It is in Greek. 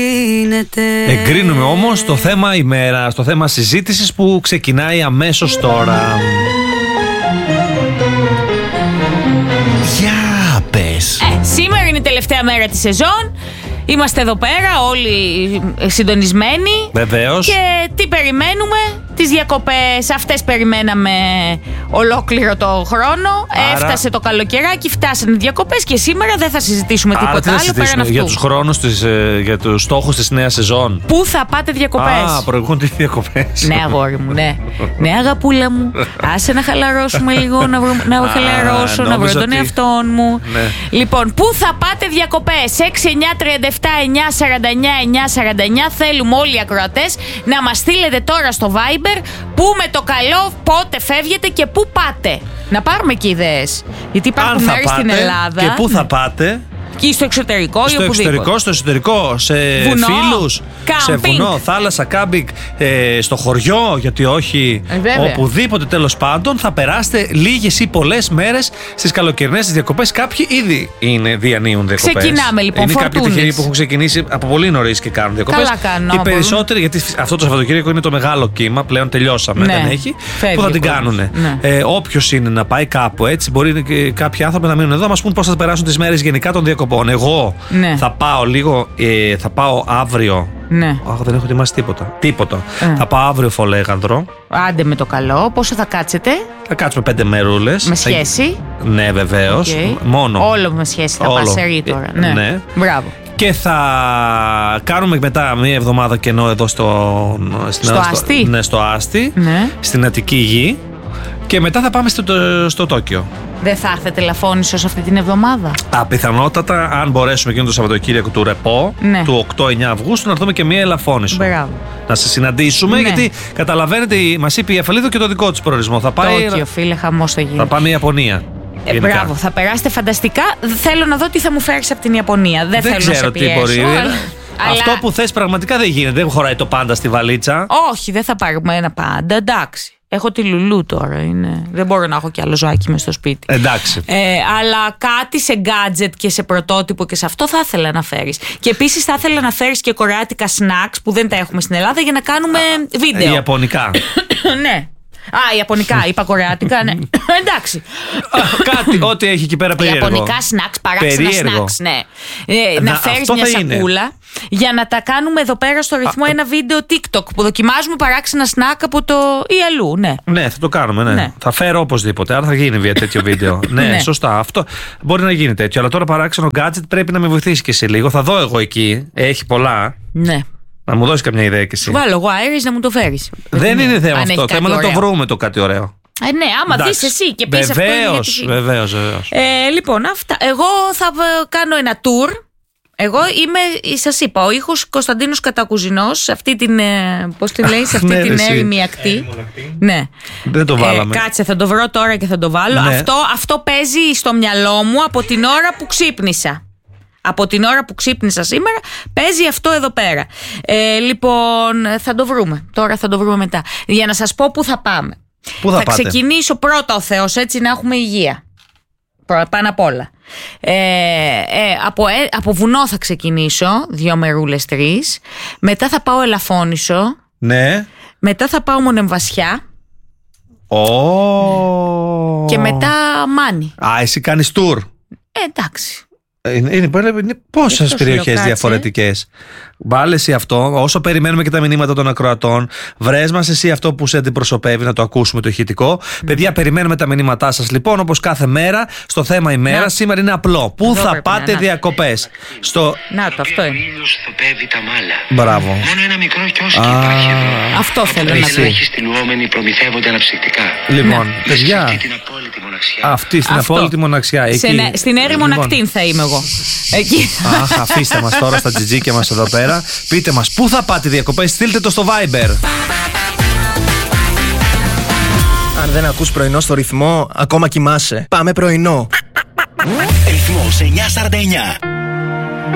Εγκρίνουμε όμως το θέμα ημέρας, το θέμα συζήτησης που ξεκινάει αμέσως τώρα. Για πες. Σήμερα είναι η τελευταία μέρα της σεζόν. Είμαστε εδώ πέρα όλοι συντονισμένοι. Βεβαίως. Και τι περιμένουμε? Τις διακοπές. Αυτές περιμέναμε ολόκληρο το χρόνο. Άρα... Έφτασε το καλοκαιράκι, φτάσανε οι διακοπές και σήμερα δεν θα συζητήσουμε τίποτα άλλο πέραν αυτού. Για τους χρόνους, για τους στόχους της νέας σεζόν. Πού θα πάτε διακοπές? Προηγούνται οι διακοπές. Ναι, αγόρι μου, ναι. Ναι, αγαπούλα μου. Άσε να χαλαρώσουμε λίγο, να χαλαρώσω, να βρω τον εαυτό μου. Ναι. Λοιπόν, πού θα πάτε διακοπές? 6, 9, 37, 9, 49, 9, 49. Θέλουμε όλοι οι ακροατές να μας στείλετε τώρα στο Viber πού με το καλό, πότε φεύγετε και πού πάτε. Να πάρουμε και ιδέες. Γιατί υπάρχουν μέρη στην Ελλάδα. Και πού θα πάτε? Και στο εξωτερικό ή οπουδήποτε. Στο εσωτερικό, σε βουνό, φίλους, σε βουνό, θάλασσα, κάμπινγκ, στο χωριό, γιατί όχι, οπουδήποτε τέλος πάντων. Θα περάσετε λίγες ή πολλές μέρες στις καλοκαιρινές διακοπές. Κάποιοι ήδη διανύουν διακοπές. Ξεκινάμε λοιπόν. Είναι κάποιοι τυχεροί που έχουν ξεκινήσει από πολύ νωρίς και κάνουν διακοπές. Καλά κάνουν. Και περισσότεροι, γιατί αυτό το Σαββατοκύριακο είναι το μεγάλο κύμα, πλέον τελειώσαμε, δεν έχει. Που θα την κάνουν. Όποιος είναι να πάει κάπου έτσι, μπορεί και κάποιοι άνθρωποι να μείνουν εδώ, μας πούν πώς θα περάσουν τις μέρες γενικά των διακοπών. Εγώ θα πάω λίγο, θα πάω αύριο. Ναι. Δεν έχω ετοιμάσει τίποτα. Θα πάω αύριο Φολέγανδρο. Άντε με το καλό. Πόσο θα κάτσετε? Θα κάτσουμε 5 μερούλες. Με σχέση? Ναι, βεβαίως. Μόνο. Όλο με σχέση θα πας σε ρί τώρα. Ναι. Μπράβο. Και θα κάνουμε μετά μία εβδομάδα κενό εδώ στο Άστι. Ναι, στο Άστι, στην Αττική Γη. Και μετά θα πάμε στο Τόκιο. Δεν θα έρθετε Λαφώνησος αυτή την εβδομάδα? Πιθανότατα, αν μπορέσουμε εκείνο το Σαββατοκύριακο του ΡΕΠΟ, του 8-9 Αυγούστου, να έρθουμε και μία Ελαφώνησο. Μπράβο. Να σε συναντήσουμε, γιατί καταλαβαίνετε, μας είπε η Αφαλίδου και το δικό της προορισμό. Θα πάει. Τόκιο, φίλε, χαμός θα γίνει. Θα πάμε η Ιαπωνία. Μπράβο, θα περάσετε φανταστικά. Θέλω να δω τι θα μου φέρεις από την Ιαπωνία. Δεν θέλω να σε πιέσω. Τι μπορεί. Αυτό που θες πραγματικά δεν γίνεται. Δεν χωράει το πάντα στη βαλίτσα. Όχι, δεν θα πάρουμε ένα πάντα. Εντάξει. Έχω τη Λουλού τώρα. Δεν μπορώ να έχω κι άλλο ζωάκι μες στο σπίτι. Εντάξει. Αλλά κάτι σε gadget και σε πρωτότυπο και σε αυτό θα ήθελα να φέρεις. Και επίσης θα ήθελα να φέρεις και κορεάτικα snacks που δεν τα έχουμε στην Ελλάδα για να κάνουμε βίντεο. Ιαπωνικά. Ναι. Ιαπωνικά, είπα κορεάτικα, ναι. Εντάξει. Κάτι, ό,τι έχει εκεί πέρα περίεργο. Ιαπωνικά snacks, παράξενα snacks, ναι. Να φέρεις μια σακούλα για να τα κάνουμε εδώ πέρα στο ρυθμό ένα βίντεο TikTok που δοκιμάζουμε παράξενα snack από το ή αλλού, ναι. Ναι, θα το κάνουμε, ναι. Θα φέρω οπωσδήποτε, άρα θα γίνει βία τέτοιο βίντεο. Ναι, σωστά. Αυτό μπορεί να γίνει τέτοιο. Αλλά τώρα παράξενο gadget πρέπει να με βοηθήσει και εσύ λίγο. Θα δω εγώ εκεί. Έχει πολλά. Ναι. Να μου δώσει καμιά ιδέα κι εσύ. Βάλω εγώ αέρις να μου το φέρεις. Δεν είναι θέμα αυτό. Θέμα να το βρούμε το κάτι ωραίο. Ναι, άμα δεις εσύ και πεις αυτό. Βεβαίως. Λοιπόν, αυτά. Εγώ θα κάνω ένα tour. Εγώ είμαι, σας είπα, ο ήχος Κωνσταντίνος Κατακουζινός σε αυτή την, πώς τη λέει, σε αυτή την έρημη ακτή. Ναι. Δεν το βάλαμε. Κάτσε, θα το βρω τώρα και θα το βάλω. Αυτό παίζει στο μυαλό μου από την ώρα που ξύπνησα. Από την ώρα που ξύπνησα σήμερα παίζει αυτό εδώ πέρα. Λοιπόν, θα το βρούμε. Τώρα θα το βρούμε μετά. Για να σας πω πού θα πάμε. Θα ξεκινήσω πρώτα ο Θεός, έτσι να έχουμε υγεία. Πάνω απ' όλα. Από βουνό θα ξεκινήσω, 2 μερούλες, 3. Μετά θα πάω Ελαφώνησο. Ναι. Μετά θα πάω Μονεμβασιά. Και μετά Μάνη. Εσύ κάνεις tour. Εντάξει. Είναι πόσες περιοχές διαφορετικές. Βάλε εσύ αυτό, όσο περιμένουμε και τα μηνύματα των ακροατών. Βρες μας εσύ αυτό που σε αντιπροσωπεύει, να το ακούσουμε το ηχητικό. Παιδιά, περιμένουμε τα μηνύματά σας λοιπόν, όπως κάθε μέρα. Στο θέμα ημέρα, σήμερα είναι απλό. Πού θα πάτε διακοπές? Να το, αυτό είναι. Μπράβο. Μόνο ένα μικρό κιόσκι υπάρχει εδώ. Αυτό θέλω να πω. Ελάχιστοι λουόμενοι προμηθεύονται αναψυκτικά. Λοιπόν, παιδιά, αυτή στην απόλυτη μοναξιά. Στην έρημο Ακτίν θα είμαι εγώ. Εκεί. Αχ, αφήστε μας τώρα στα τζιτζίκια μας εδώ πέρα. Πείτε μας πού θα πάτε διακοπές, στείλτε το στο Viber. Αν δεν ακούς πρωινό στο ρυθμό, ακόμα κοιμάσαι. Πάμε πρωινό. Ρυθμός 949.